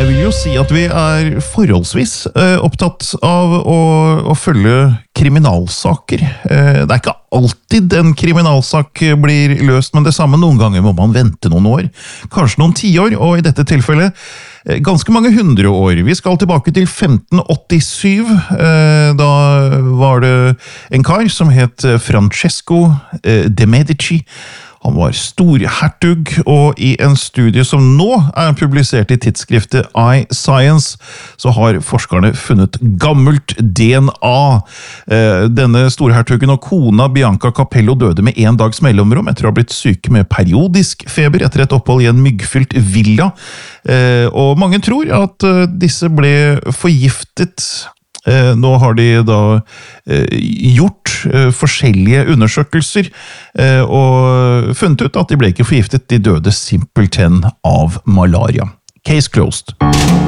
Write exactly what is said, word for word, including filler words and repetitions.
vil jo si at vi er forholdsvis eh, opptatt av å, å følge kriminalsaker. Eh, det er ikke alltid en kriminalsak blir løst, men det samme noen ganger må man vente noen år. Kanskje noen tiår, og i dette tilfellet eh, ganske mange hundre år. Vi skal tilbake til femten åttisyv. Eh, da var det en kar som het Francesco eh, de Medici. Han var storhertug, og i en studie som nå er publisert i tidsskriftet iScience, så har forskerne funnet gammelt D N A. Denne storhertugen og kona Bianca Capello døde med en dags mellomrom etter å ha blitt syke med periodisk feber etter et opphold i en myggfylt villa. Og mange tror at disse ble forgiftet. Nå har de da gjort forskjellige undersøkelser og funnet ut at de ble ikke forgiftet, de døde simpelthen av malaria. Case closed.